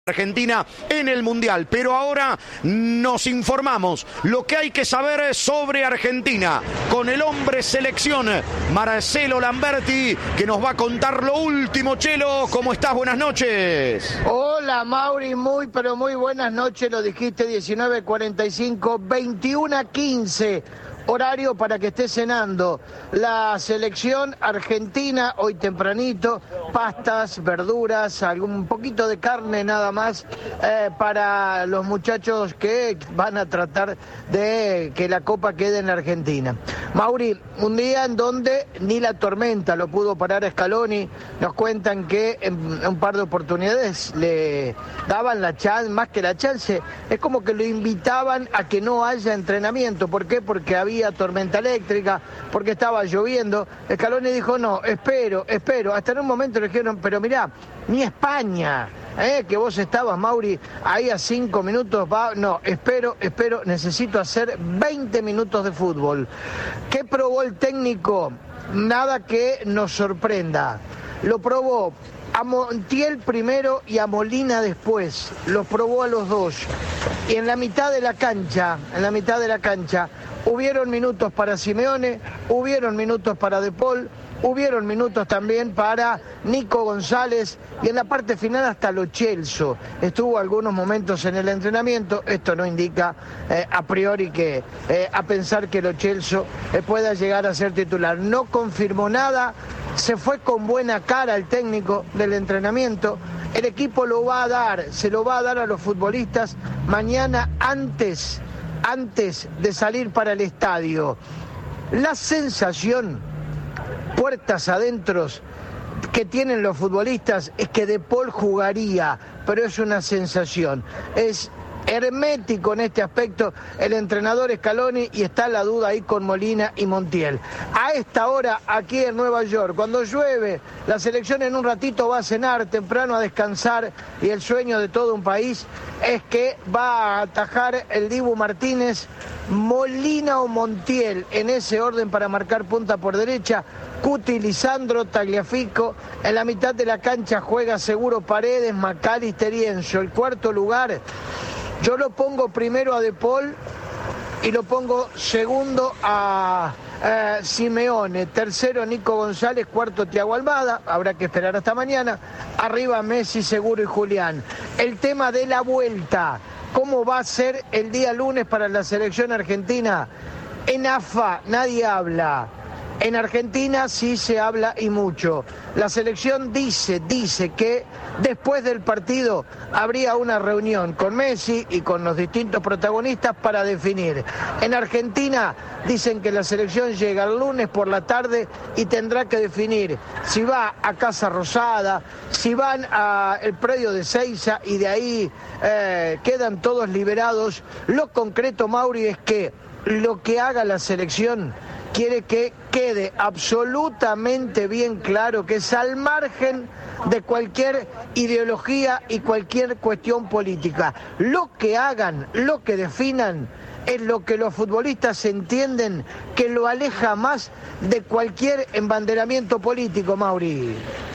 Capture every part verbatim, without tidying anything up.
Argentina en el Mundial, pero ahora nos informamos lo que hay que saber sobre Argentina con el hombre selección, Marcelo Lamberti, que nos va a contar lo último. Chelo, ¿cómo estás? Buenas noches. Hola Mauri, muy pero muy buenas noches, lo dijiste, diecinueve cuarenta y cinco, veintiuno quince. Horario para que esté cenando la selección argentina hoy tempranito, pastas, verduras, algún poquito de carne nada más eh, para los muchachos que van a tratar de que la copa quede en la Argentina. Mauri, un día en donde ni la tormenta lo pudo parar a Scaloni. Nos cuentan que en un par de oportunidades le daban la chance, más que la chance, es como que lo invitaban a que no haya entrenamiento. ¿Por qué? Porque había Había tormenta eléctrica, porque estaba lloviendo. Scaloni dijo, no, espero, espero. Hasta en un momento le dijeron, pero mirá, ni España, ¿eh? que vos estabas, Mauri, ahí a cinco minutos, va, no, espero, espero, necesito hacer veinte minutos de fútbol. ¿Qué probó el técnico? Nada que nos sorprenda. Lo probó a Montiel primero y a Molina después. Los probó a los dos. Y en la mitad de la cancha, en la mitad de la cancha, hubieron minutos para Simeone, hubieron minutos para De Paul, hubieron minutos también para Nico González y en la parte final hasta Lo Celso. Estuvo algunos momentos en el entrenamiento. Esto no indica eh, a priori que eh, a pensar que Lo Celso eh, pueda llegar a ser titular. No confirmó nada, se fue con buena cara el técnico del entrenamiento. El equipo lo va a dar, se lo va a dar a los futbolistas mañana antes antes de salir para el estadio. La sensación, puertas adentro, que tienen los futbolistas es que De Paul jugaría, pero es una sensación. Es hermético en este aspecto el entrenador Scaloni y está la duda ahí con Molina y Montiel. A esta hora aquí en Nueva York, cuando llueve, la selección en un ratito va a cenar, temprano a descansar, y el sueño de todo un país es que va a atajar el Dibu Martínez, Molina o Montiel, en ese orden para marcar punta por derecha. Cuti, Lisandro, Tagliafico. En la mitad de la cancha juega seguro Paredes, McAllister y Enzo. El cuarto lugar, yo lo pongo primero a De Paul y lo pongo segundo a eh, Simeone, tercero Nico González, cuarto Thiago Almada, habrá que esperar hasta mañana, arriba Messi, Seguro y Julián. El tema de la vuelta, ¿cómo va a ser el día lunes para la selección argentina? En A F A nadie habla. En Argentina sí se habla y mucho. La selección dice, dice que después del partido habría una reunión con Messi y con los distintos protagonistas para definir. En Argentina dicen que la selección llega el lunes por la tarde y tendrá que definir si va a Casa Rosada, si van al predio de Seiza y de ahí eh, quedan todos liberados. Lo concreto, Mauri, es que lo que haga la selección quiere que quede absolutamente bien claro que es al margen de cualquier ideología y cualquier cuestión política. Lo que hagan, lo que definan, es lo que los futbolistas entienden que lo aleja más de cualquier embanderamiento político, Mauri.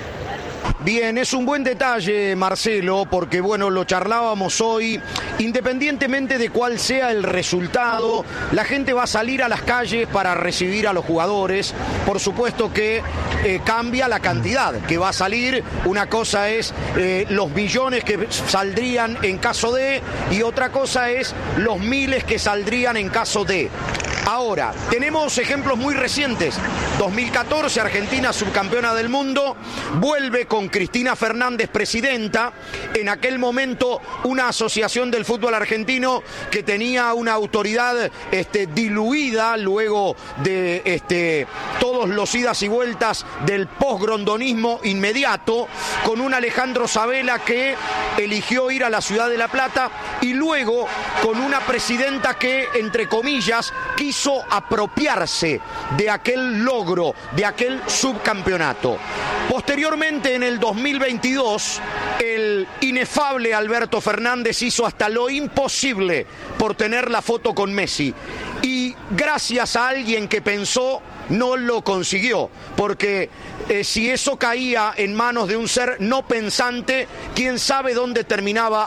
Bien, es un buen detalle, Marcelo, porque bueno, lo charlábamos hoy, independientemente de cuál sea el resultado, la gente va a salir a las calles para recibir a los jugadores. Por supuesto que eh, cambia la cantidad que va a salir. Una cosa es eh, los millones que saldrían en caso de, y otra cosa es los miles que saldrían en caso de. Ahora, tenemos ejemplos muy recientes. dos mil catorce, Argentina subcampeona del mundo, vuelve con Cristina Fernández presidenta, en aquel momento una asociación del fútbol argentino que tenía una autoridad este, diluida luego de este, todos los idas y vueltas del posgrondonismo inmediato, con un Alejandro Sabela que eligió ir a la ciudad de La Plata y luego con una presidenta que, entre comillas, quiso apropiarse de aquel logro, de aquel subcampeonato. Posteriormente, en el dos mil veintidós, el inefable Alberto Fernández hizo hasta lo imposible por tener la foto con Messi. Y gracias a alguien que pensó no lo consiguió, porque eh, si eso caía en manos de un ser no pensante, quién sabe dónde terminaba